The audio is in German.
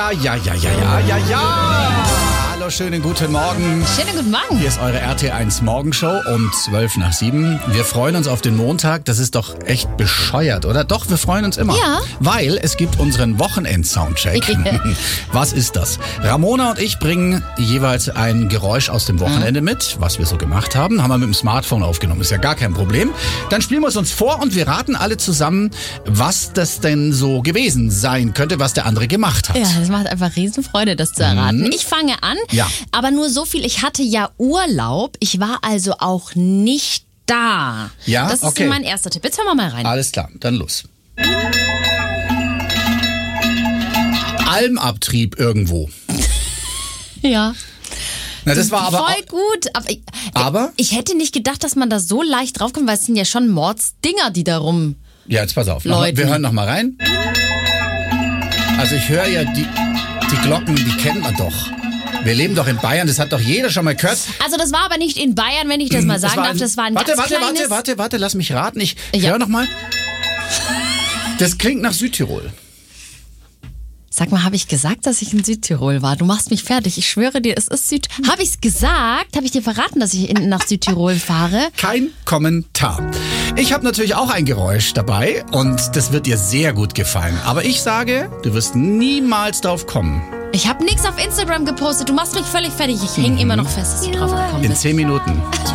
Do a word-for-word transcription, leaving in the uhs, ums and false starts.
Ja, ja, ja, ja, ja, ja, ja. Hallo, schönen guten Morgen. Schönen guten Morgen. Hier ist eure R T eins Morgenshow um zwölf nach sieben. Wir freuen uns auf den Montag. Das ist doch echt bescheuert, oder? Doch, wir freuen uns immer. Ja. Weil es gibt unseren Wochenend-Soundcheck. Was ist das? Ramona und ich bringen jeweils ein Geräusch aus dem Wochenende mit, was wir so gemacht haben. Haben wir mit dem Smartphone aufgenommen. Ist ja gar kein Problem. Dann spielen wir es uns vor und wir raten alle zusammen, was das denn so gewesen sein könnte, was der andere gemacht hat. Ja, das macht einfach Riesenfreude, das zu erraten. Mhm. Ich fange an, Ja. aber nur so viel. Ich hatte ja Urlaub. Ich war also auch nicht da. Ja, Das ist okay. mein erster Tipp. Jetzt hören wir mal rein. Alles klar, dann los. Almabtrieb irgendwo. Ja. Na, das war aber Voll auch, gut. Aber, ich, Aber? ich hätte nicht gedacht, dass man da so leicht draufkommt, weil es sind ja schon Mordsdinger, die da rum... Ja, jetzt pass auf. Noch mal, Leuten. wir hören noch mal rein. Also ich höre ja die, die Glocken, die kennt man doch. Wir leben doch in Bayern, das hat doch jeder schon mal gehört. Also das war aber nicht in Bayern, wenn ich das mal sagen war darf. ein- Das war ein warte, ganz warte, kleines... warte, warte, warte, lass mich raten. Ich Ja. höre noch mal. Das klingt nach Südtirol. Sag mal, habe ich gesagt, dass ich in Südtirol war? Du machst mich fertig. Ich schwöre dir, es ist Süd... Habe ich es gesagt? Habe ich dir verraten, dass ich in, nach Südtirol fahre? Kein Kommentar. Ich habe natürlich auch ein Geräusch dabei und das wird dir sehr gut gefallen. Aber ich sage, du wirst niemals drauf kommen. Ich habe nichts auf Instagram gepostet. Du machst mich völlig fertig. Ich hänge immer noch fest, dass du drauf gekommen In bist. zehn Minuten.